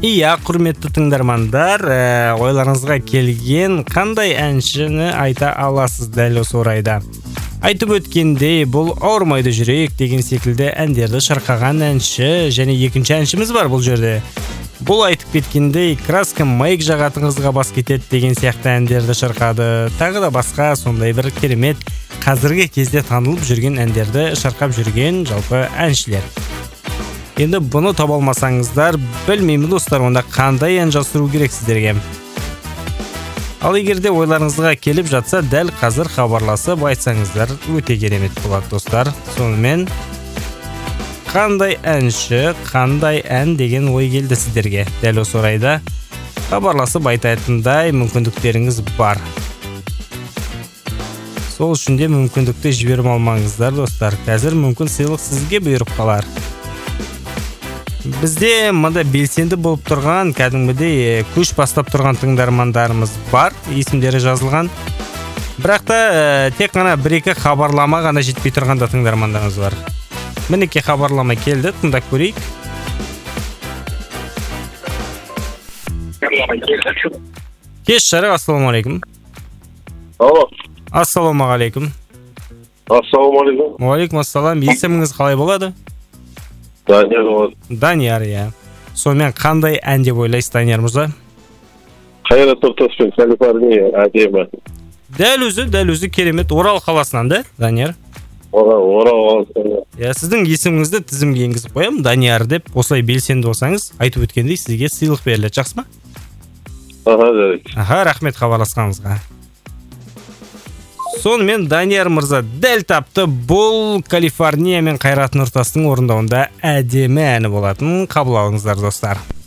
Iya, құрметті тыңдармандар, ойларыңызға келген қандай әншіні айта аласыз дәл осы орайда? Айтып өткендей, бұл ауырмайды жүрек деген секілді әндерді шырқаған әнші және екінші әншіміз бар бұл жерде. Бұл айтып кеткендей, краска майк жағатын қызға бас кетеді деген сияқты әндерді шырқады. Тағы да басқа сондай бір керемет қазіргі кезде танылып жүрген әндерді шырқап жүрген жалпы әншілер. Енді бұны таба алмасаңыздар, білмеймін достар, онда қандай ән жасыру керек сіздерге? Ал егерде ойларыңызға келіп жатса, дәл қазір хабарласып айтсаңыздар өте керемет болады достар. Сонымен қандай әнші, қандай ән деген ой келді сіздерге? Дәл осы орайда хабарласып айтатындай мүмкіндіктеріңіз бар. Сол үшін де мүмкіндікті жіберіп алмаңыздар достар. Қазір мүмкін сыйлық сізге бұйырып қалар. Бізде мында белсенді болып тұрған, кәдімгідей көш бастап тұрған тыңдармандарымыз бар, есімдері жазылған. Бірақ та тек қана бір-екі хабарлама ғана жетпей тұрғанда тыңдармандарымыз бар. Мінекей хабарлама келді, тыңдап көрейік. Кеш жарық, ассалаумағалейкум. Алло. Ассалаумағалейкум. Ассалаумағалейкум. Уалейкум ассалам. Есіміңіз қалай болады? Данияр болады. Данияр, иә. Сонымен қандай ән деп ойлайсыз, Данияр мырза? Қайрат Нұртаспен Калифорния әдемі. Дәл өзі керемет. Орал қаласынан да, Данияр? Орал қаласынан. Иә, сіздің есіміңізді тізімге енгізіп қоямын, Данияр деп. Осылай белсенді болсаңыз, айтып өткендей сізге сыйлық беріледі, жақсы ма? Аха, рахмет хабарласқаныңызға. Сонымен Данияр мырза дәл тапты. Бұл Калифорния мен Қайрат Нұртастың орындауында әдемі әні болатын. Қабыл алыңыздар достар.